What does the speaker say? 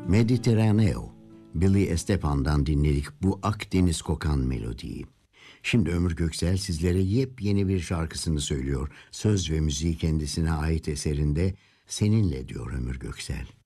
Mediterraneo, Billy Esteban'dan dinledik bu Akdeniz kokan melodiyi. Şimdi Ömür Göksel sizlere yepyeni bir şarkısını söylüyor. Söz ve müziği kendisine ait eserinde Seninle diyor Ömür Göksel.